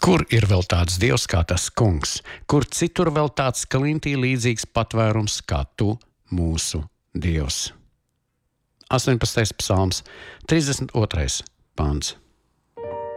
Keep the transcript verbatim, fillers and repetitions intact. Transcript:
Kur ir vēl tāds dievs kā tas kungs? Kur citur vēl tāds klintī līdzīgs patvērums kā tu, mūsu dievs? astoņpadsmitais psalms, trīsdesmit otrais pants.